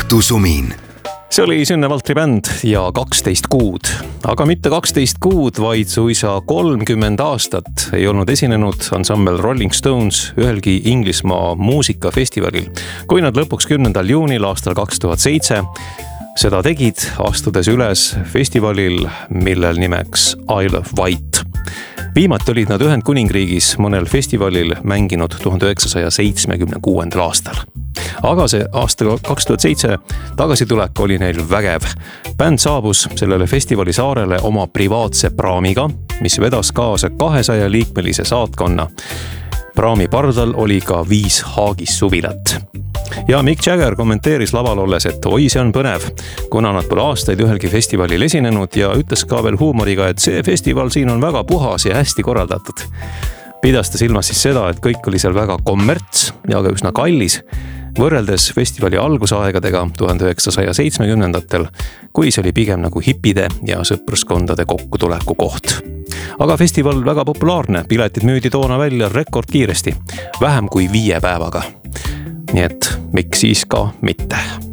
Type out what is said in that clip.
õhtusumin. See oli Synne Valtri bänd ja 12 kuud. Aga mitte 12 kuud, vaid suisa 30 aastat ei olnud esinenud ansambel Rolling Stones ühelgi Inglismaa muusikafestivalil, kui nad lõpuks 10. juunil aastal 2007 seda tegid, astudes üles festivalil, millel nimeks Isle of Wight. Viimati olid nad Ühendkuningriigis mõnel festivalil mänginud 1976. aastal. Aga see aasta 2007 tagasitulek oli neil vägev. Bänd saabus sellele festivali saarele oma privaatse praamiga, mis vedas kaasa 200-liikmelise saatkonna. Praami pardal oli ka 5 haagissuvilat. Ja Mick Jagger kommenteeris laval olles, et oi, see on põnev, kuna nad pole aastaid ühelgi festivalil esinenud ja ütles ka veel huumoriga, et see festival siin on väga puhas ja hästi korraldatud. Pidas ta silmas siis seda, et kõik oli seal väga kommerts ja ka üsna kallis, võrreldes festivali algusaegadega 1970-ndatel, kui see oli pigem nagu hippide ja sõpruskondade kokkutuleku koht. Aga festival väga populaarne, piletid müüdi toona välja rekordkiiresti, vähem kui 5 päevaga. Nii et miks siis ka mitte.